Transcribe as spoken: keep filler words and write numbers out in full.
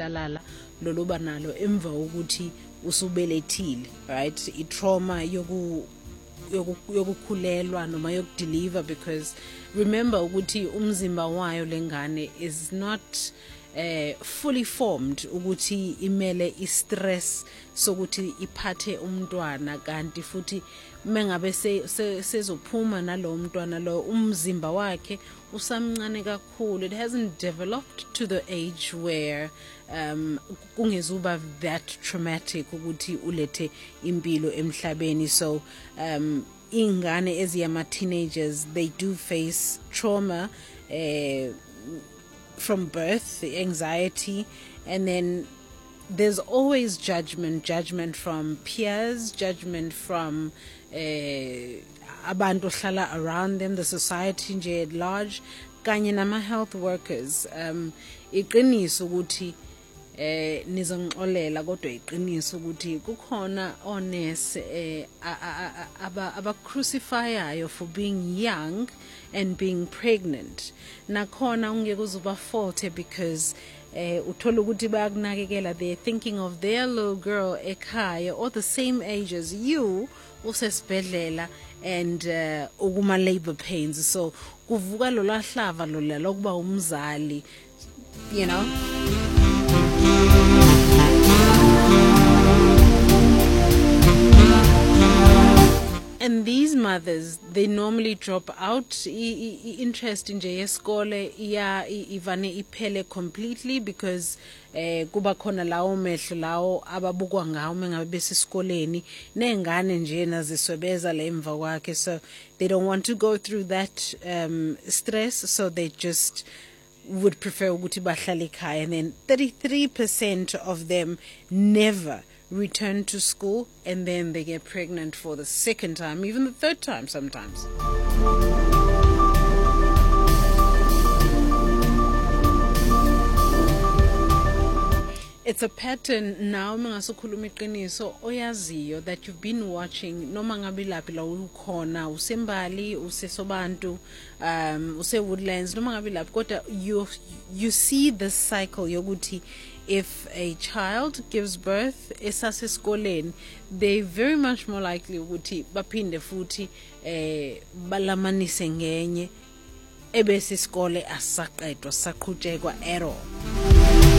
udladlalala loluba nalo emva ukuthi usubelethile, right? I trauma yoku yokukhulelwa noma yokudeliver, because remember ukuthi umzimba wayo lengane is not uh, fully formed ukuthi imele i-stress sokuthi iphathe umntwana, kanti futhi mengabe sezophuma nalo mntwana lo umzimba wakhe usamncane kakhulu. It hasn't developed to the age where um kungezuba that traumatic ukuthi ulethe impilo emhlabeni. So um ingane eziyama teenagers, they do face trauma uh, from birth, the anxiety, and then there's always judgment judgment from peers, judgment from uh, abantu hlala around them, the society nje at large, kanye nama health workers. um iqiniso ukuthi eh nizongixolela kodwa iqiniso ukuthi kukhona honest eh aba aba crucifyayo for being young and being pregnant. Nakhona ungeke uzuba fault because eh uthola ukuthi bayakunakekela, they're thinking of their little girl ekhaya or the same age as you usesibhedlela and uh, ukuma labor pains. So kuvuka lo lahlava lo lokuba umzali, you know. And these mothers, they normally drop out. I, I, interest in yesikole iya ivane iphele completely because eh kuba khona lawo mehlo lawo ababukwa ngawo mengabe besesikoleni nengane nje naziswebeza le emva kwakhe. So they don't want to go through that um stress, so they just would prefer ukuthi bahlale ekhaya. And then thirty-three percent of them never return to school, and then they get pregnant for the second time, even the third time sometimes. It's a pattern now mangasukhuluma iqiniso oyaziyo that you've been watching noma ngabe laphi la ukhona usembali usesobantu um use Woodlands noma ngabe laphi, kodwa you you see the cycle yokuthi if a child gives birth esasesikoleni, they very much more likely ukuthi baphinde futhi eh balamanise ngenye ebese isikole asaqedwa saqhutshekwa at all.